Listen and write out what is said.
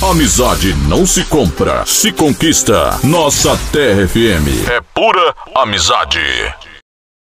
Amizade não se compra, se conquista. Nossa Terra FM é pura amizade.